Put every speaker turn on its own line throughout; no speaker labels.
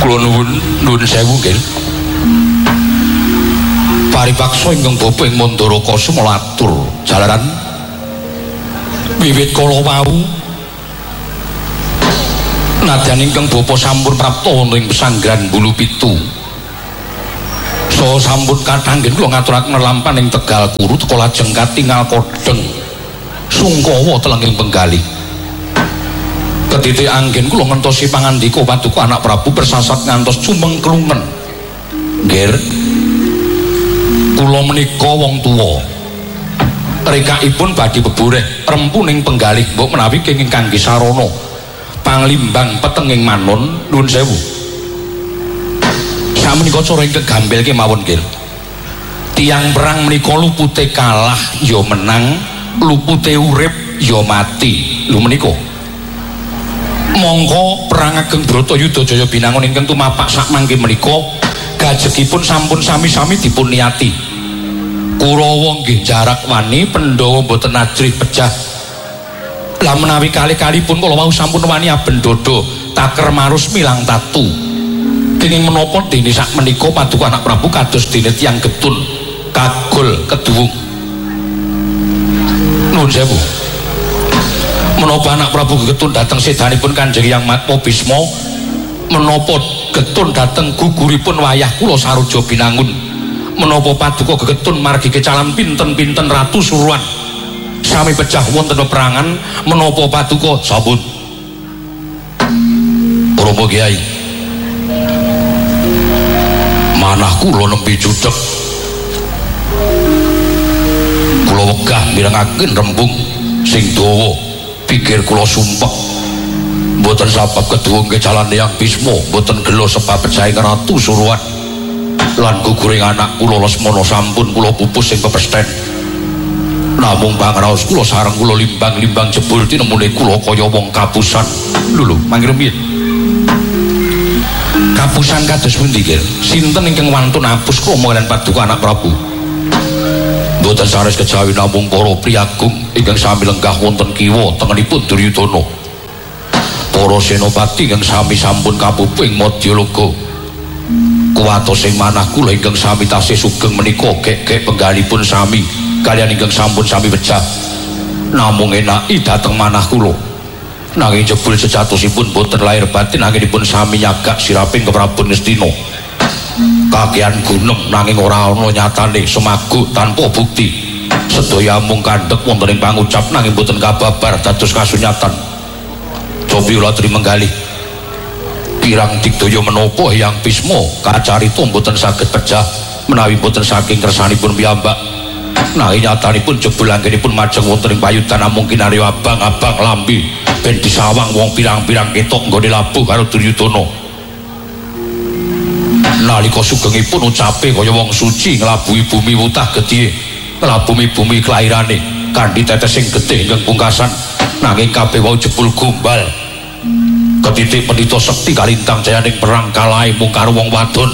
Kula nuwun sewu nggih. Paripaksa ingkang Bapa ing Mandaraka sumelatur jalaran wiwit kala wau nadyan ingkang Bapa sampun prapta wonten ing pesanggrahan Bulu Pitu. So sampun kathah nggih kula ngaturaken lampahan ing Tegal Kuru teka lajeng katingal Kodeng Sungkawa telenging Penggalih. Ketitik anggen kula ngentosi pangandika Paduka Anak Prabu bersasat ngantos cumengklungen. Nggih. Kula menika wong tuwa. Rekakipun badhe bebureh rempuning Penggalih mbok menawi kenging kangge sarana panglimbang petenging manon nuwun sewu. Samenika cara ing kegambel kemawon nggih. Tiang perang menika lupute kalah ya menang, lupute urip ya mati. Lho menika. Mongko perang ageng Bratayuda Jaya Binangun ingkang tumapak sak mangke menika gajegipun sampun sami-sami dipun niati. Kurawa nggih jarak wani, Pandhawa boten ajrih pejah. Lah menawi kali-kalipun kala wau sampun wani abendodo, taker marus milang tatu. Kenging menapa dene sak menika Paduka Anak Prabu kados dene tiyang getun kagol keduwung. Nuwun sewu. Menapa Anak Prabu getun dhateng sedanipun Kanjeng Hyang Matma Bisma, menapa getun dhateng guguripun wayah kula Saroja Binangun, menapa Paduka getun margi kecalan pinten-pinten Ratu Suruhan sami pecah wonten peperangan, menapa Paduka sabut Rama Kyai manah kula nembe judheg kula wegah mirengaken rembung sing dawa pikir kula sumpek mboten sabab keduwung kecalan Hyang Bisma mboten gelo sebab pecahing Ratu Suruhan lan guguring anak kula Lesmana sampun kula pupus sing pepesten namung pangraos kula sareng kula limbang-limbang jebul tinemune kula kaya wong kapusan lho mangke rumiyin kapusan kados pundi nggih sinten ingkang wantun apus krama lan Paduka Anak Prabu mboten sanes kejawi namung para priyagung ingkang sami lenggah wonten kiwa tengenipun Duryudana para senopati ingkang sami sampun kapuping Madyalaga kuwatos sing manah kula ingkang sami tasih sugeng menika gek-gek penggalipun sami kaliyan ingkang sampun sami pecah namung enaki dhateng manah kula nanging jebul sejatosipun boten lahir batin anggenipun sami nyagak siraping keprabon Ngastina kakehan gunem nanging ora ana nyatane semagu tanpa bukti sedaya mung kandhek wonten ing pangucap nanging boten kababar dados kasunyatan cobi kula trimenggalih pirang digdaya menapa Hyang Bisma kacarita boten saged pecah menawi boten saking kersanipun piyambak nanging nyatanipun jebul anggenipun majeng wonten ing payudan namung kinarya abang-abang lambi ben disawang wong pirang-pirang ketok nggone labuh karo Duryudana nalika sugengipun ucape kaya wong suci nglabuhi bumi wutah gedhe nglabuhi bumi kelairane kanthi tetesing getih ingkang pungkasan nanging kabeh wau jebul gombal ketitik pendhita sekti kalintang jayaning perang kalahe mung karo wong wadon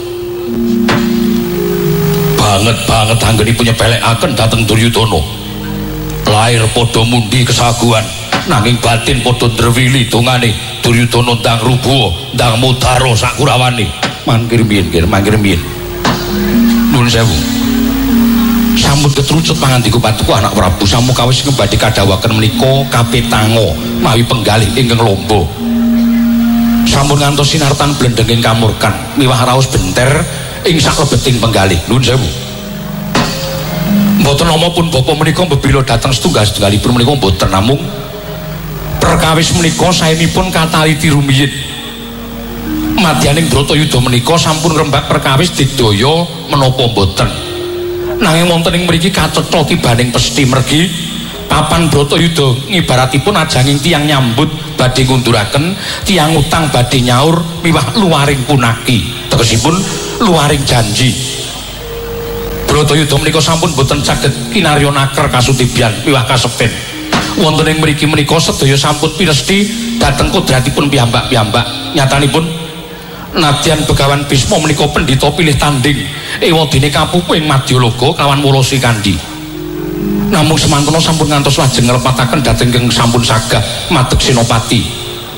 banget anggenipun nyepelekaken dhateng Duryudana lair padha mundi kesaguhan nanging batin padha drewili dongane Duryudana ndang rubuh ndang mudhara sak kurawane mangkir miyin nuwun sewu sampun ketrucut pangandika Paduka Anak Prabu sampun kawis ngembadhi kadhawaken menika kapetanga mawi penggalih ingkang lomba sampun ngantos sinartan blendenging kamurkan miwah raos benter ing saklebeting penggalih nuwun sewu mboten nama pun bapa menika mbebila dhateng setunggal-setunggalipun menika mboten namung perkawis menika saenipun kataliti rumiyin madyaning Bratayuda menika sampun ngrembak perkawis digdaya menapa mboten nanging wonten ing mriki kacetha tibaning pesthi mergi papan Bratayuda ngibaratipun ajanging tiyang nyambut badhe ngunduraken tiyang utang badhe nyaur miwah luwaring punaki tegesipun luwaring janji Bratayuda menika sampun boten saged kinarya naker kasutibyan miwah kasepen wonten ing mriki menika sedaya sampun piresti dhateng kodratipun piyambak-piyambak nyatanipun nadyan Begawan Bisma menika pendhita pilih tanding ewadene kapupuing Madyalaga kawan Wulasi Kandi namung semantuna sampun ngantos lajeng ngrepataken dhateng ingkang sampun sagah madeg senopati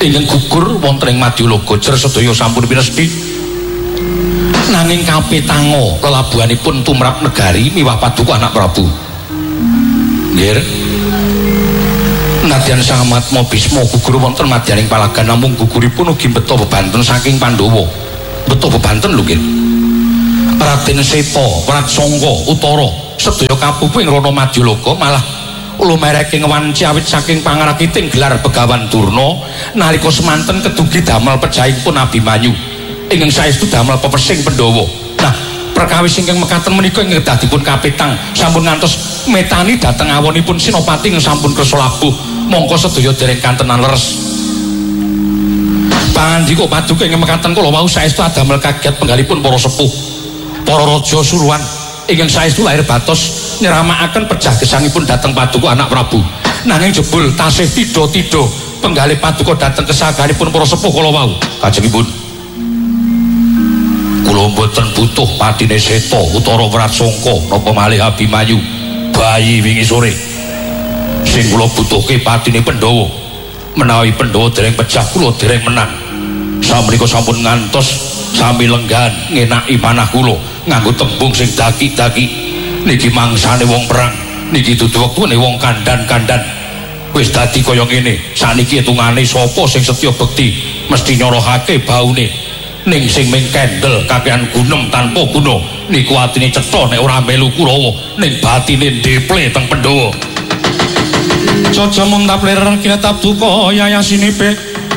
ingkang gugur wonten ing Madyaloka jer sedaya sampun pinesti nanging kapitanga lelabuhanipun tumrap negari miwah Paduka Anak Prabu. Nggih. Nadyan Samatma Bisma gugur wonten madyaning palagan namung guguripun ugi mbeta bebanten saking Pandhawa. Mbeta bebanten lho nggih. Raden Seta, Pratsangka Utara sedaya kapupu ing rana Madyaloka malah lumereke ngewanci awit saking pangarakiting gelar Begawan Durna nalika semanten kedugi damel pejahipun Abimanyu ingkang saestu damel pepesing Pandhawa. Nah, perkawis ingkang mekaten menika ingkang dadipun kapitang sampun ngantos metani dhateng awonipun Senopati ing sampun kersa labuh mongko sedaya dereng kantenan leres. Pangandika Paduka ingkang mekaten kula wau saestu adamel kaget penggalipun para sepuh, para raja suruhan ingkang saestu lahir batos nyeramakaken pejah gesangipun dhateng Paduka Anak Prabu. Nanging jebul tasih tida-tida penggalih Paduka dhateng kesagaripun para sepuh kala wau. Kajengipun kula mboten butuh patine Seta utawa Pratsangka napa malih Abimanyu bayi wingi sore. Sing kula butuhke patine Pandhawa. Menawi Pandhawa dereng pejah kula dereng menang. Samangika sampun ngantos sami lenggan ngenaki manah kula nganggo tembung sing daki-daki. Niki mangsane wong perang, niki dudu wektune wong kandan-kandan. Wis dadi kaya ngene, saniki hitungane sapa sing setya bekti mesti nyorohake baune. Ning sing ming kendel kakehan gunem tanpa guna niku atine cetha nek ora melu Kurawa ning batine ndeple teng Pandhawa. Caca muntap ler kinetap duka yayasinipe